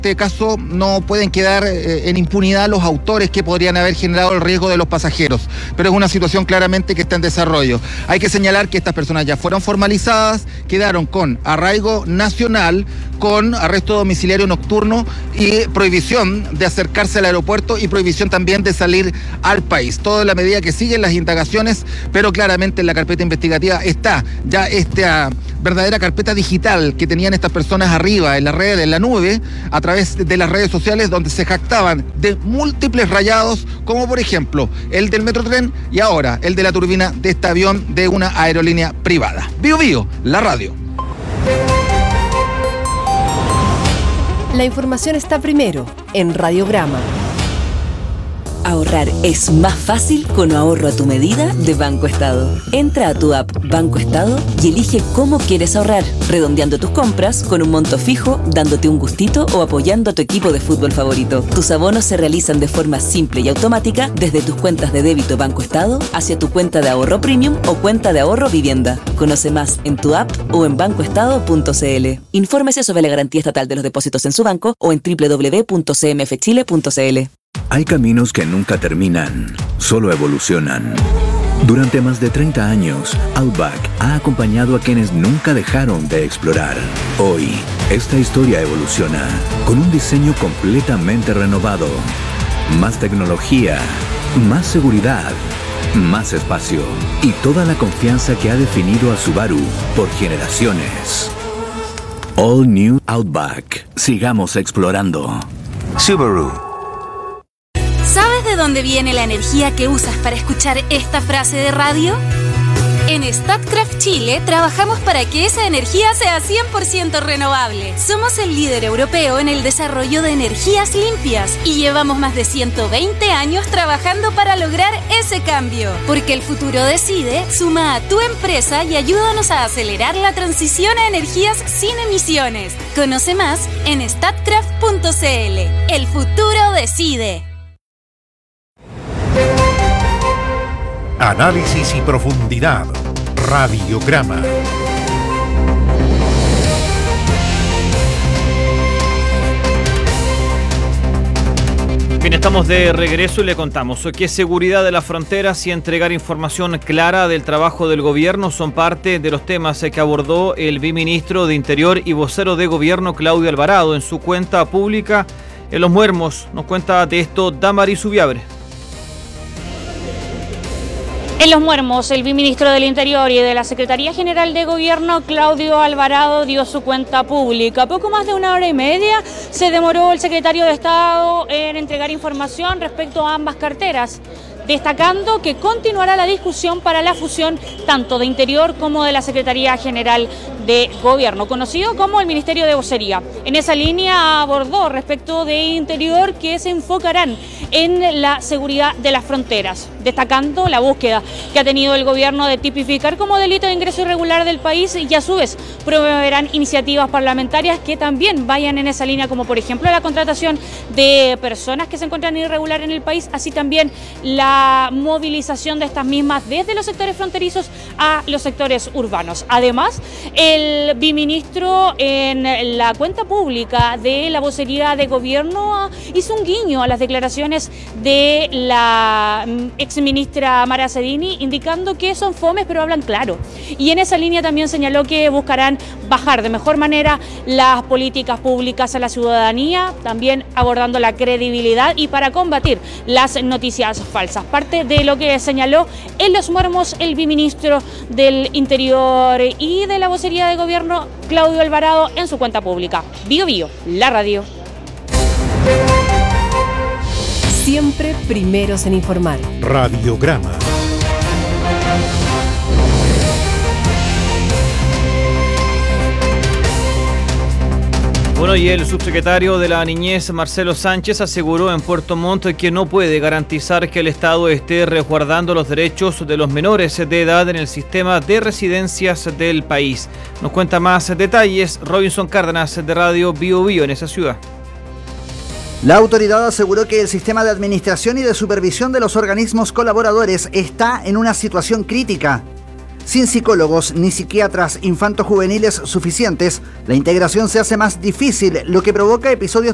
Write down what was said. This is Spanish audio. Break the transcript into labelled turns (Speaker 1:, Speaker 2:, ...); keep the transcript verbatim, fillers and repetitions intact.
Speaker 1: este caso no pueden quedar eh, en impunidad los autores que podrían haber generado el riesgo de los pasajeros, pero es una situación claramente que está en desarrollo. Hay que señalar que estas personas ya fueron formalizadas, quedaron con arraigo nacional, con arresto domiciliario nocturno y prohibición de acercarse al aeropuerto y prohibición también de salir al país. Todo en la medida que siguen las indagaciones, pero claramente en la carpeta investigativa está ya esta verdadera carpeta digital que tenían estas personas arriba en la red, en la nube, a través de las redes sociales, donde se jactaban de múltiples rayados, como por ejemplo el del Metrotren y ahora el de la turbina de este avión de una aerolínea privada. Bio Bio, la radio.
Speaker 2: La información está primero en Radiograma.
Speaker 3: Ahorrar es más fácil con ahorro a tu medida de Banco Estado. Entra a tu app Banco Estado y elige cómo quieres ahorrar, redondeando tus compras con un monto fijo, dándote un gustito o apoyando a tu equipo de fútbol favorito. Tus abonos se realizan de forma simple y automática desde tus cuentas de débito Banco Estado hacia tu cuenta de ahorro premium o cuenta de ahorro vivienda. Conoce más en tu app o en banco estado punto c l. Infórmese sobre la garantía estatal de los depósitos en su banco o en doble u doble u doble u punto c m f chile punto c l.
Speaker 4: Hay caminos que nunca terminan, solo evolucionan. Durante más de treinta años, Outback ha acompañado a quienes nunca dejaron de explorar. Hoy, esta historia evoluciona con un diseño completamente renovado. Más tecnología, más seguridad, más espacio y toda la confianza que ha definido a Subaru por generaciones. All New Outback. Sigamos explorando.
Speaker 5: Subaru.
Speaker 6: ¿Sabes de dónde viene la energía que usas para escuchar esta frase de radio? En Statkraft Chile trabajamos para que esa energía sea cien por ciento renovable. Somos el líder europeo en el desarrollo de energías limpias y llevamos más de ciento veinte años trabajando para lograr ese cambio. Porque el futuro decide, suma a tu empresa y ayúdanos a acelerar la transición a energías sin emisiones. Conoce más en statkraft punto c l. El futuro decide.
Speaker 7: Análisis y profundidad. Radiograma.
Speaker 8: Bien, estamos de regreso y le contamos que seguridad de las fronteras y entregar información clara del trabajo del gobierno son parte de los temas que abordó el viceministro de Interior y vocero de Gobierno Claudio Alvarado en su cuenta pública en Los Muermos. Nos cuenta de esto Damaris Subiabre.
Speaker 9: En Los Muermos, el viceministro del Interior y de la Secretaría General de Gobierno, Claudio Alvarado, dio su cuenta pública. Poco más de una hora y media se demoró el secretario de Estado en entregar información respecto a ambas carteras, destacando que continuará la discusión para la fusión tanto de Interior como de la Secretaría General de Gobierno, conocido como el Ministerio de Vocería. En esa línea abordó respecto de Interior que se enfocarán en la seguridad de las fronteras, destacando la búsqueda que ha tenido el gobierno de tipificar como delito de ingreso irregular del país y a su vez promoverán iniciativas parlamentarias que también vayan en esa línea, como por ejemplo la contratación de personas que se encuentran irregular en el país, así también la movilización de estas mismas desde los sectores fronterizos a los sectores urbanos. Además, el viceministro en la cuenta pública de la vocería de gobierno hizo un guiño a las declaraciones de la exministra Mara Cedini, indicando que son fomes pero hablan claro. Y en esa línea también señaló que buscarán bajar de mejor manera las políticas públicas a la ciudadanía, también abordando la credibilidad y para combatir las noticias falsas. Parte de lo que señaló en Los Muermos el viceministro del Interior y de la vocería de gobierno, Claudio Alvarado, en su cuenta pública. Bio Bio, la radio.
Speaker 2: Siempre primeros en informar.
Speaker 7: Radiograma.
Speaker 8: Bueno, y el subsecretario de la Niñez, Marcelo Sánchez, aseguró en Puerto Montt que no puede garantizar que el Estado esté resguardando los derechos de los menores de edad en el sistema de residencias del país. Nos cuenta más detalles Robinson Cárdenas de Radio Bio Bio en esa ciudad.
Speaker 10: La autoridad aseguró que el sistema de administración y de supervisión de los organismos colaboradores está en una situación crítica. Sin psicólogos ni psiquiatras infantojuveniles suficientes, la integración se hace más difícil, lo que provoca episodios